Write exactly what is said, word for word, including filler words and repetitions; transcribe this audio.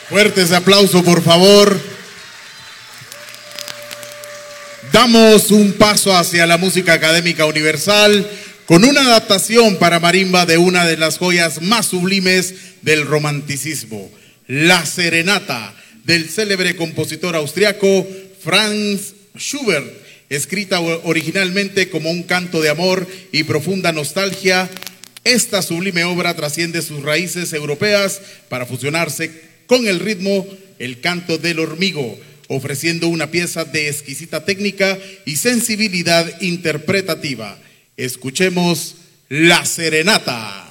Fuertes aplausos, por favor. Damos un paso hacia la música académica universal con una adaptación para marimba de una de las joyas más sublimes del romanticismo, La Serenata, del célebre compositor austriaco Franz Schubert, escrita originalmente como un canto de amor y profunda nostalgia. Esta sublime obra trasciende sus raíces europeas para fusionarse con el ritmo, el canto del hormigo, ofreciendo una pieza de exquisita técnica y sensibilidad interpretativa. Escuchemos La Serenata.